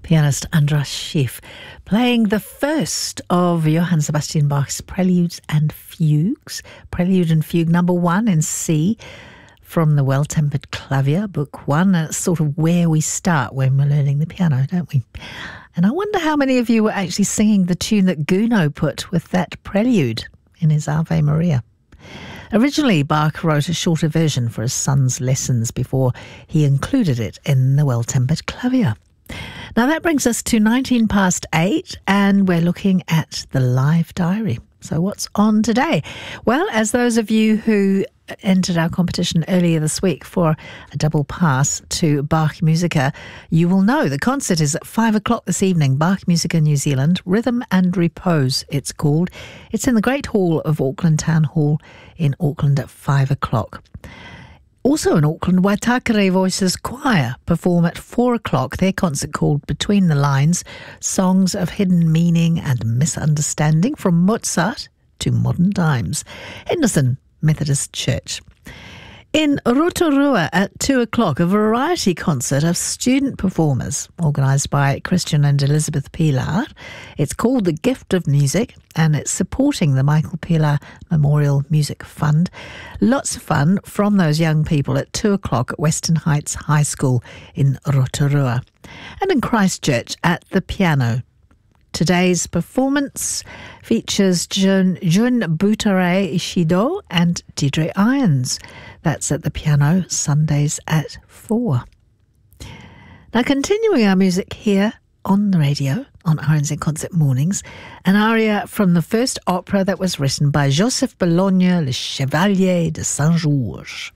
Pianist Andras Schiff playing the first of Johann Sebastian Bach's Preludes and Fugues, Prelude and Fugue number 1 in C from the Well-Tempered Clavier, Book 1. That's sort of where we start when we're learning the piano, don't we? And I wonder how many of you were actually singing the tune that Gounod put with that prelude in his Ave Maria. Originally, Bach wrote a shorter version for his son's lessons before he included it in the Well-Tempered Clavier. Now that brings us to 19 past 8 and we're looking at the live diary. So what's on today? Well, as those of you who entered our competition earlier this week for a double pass to Bach Musica, you will know the concert is at 5 o'clock this evening. Bach Musica New Zealand, Rhythm and Repose it's called. It's in the Great Hall of Auckland Town Hall in Auckland at 5 o'clock. Also in Auckland, Waitakere Voices Choir perform at 4 o'clock their concert called Between the Lines, Songs of Hidden Meaning and Misunderstanding from Mozart to Modern Times, Henderson Methodist Church. In Rotorua at 2 o'clock, a variety concert of student performers organised by Christian and Elizabeth Pilar. It's called The Gift of Music and it's supporting the Michael Pilar Memorial Music Fund. Lots of fun from those young people at 2 o'clock at Western Heights High School in Rotorua. And in Christchurch at the piano. Today's performance features Jun Butare Ishido and Deirdre Irons. That's at the piano, Sundays at 4. Now, continuing our music here on the radio, on RNZ Concert Mornings, an aria from the first opera that was written by Joseph Bologna, Le Chevalier de Saint-Georges.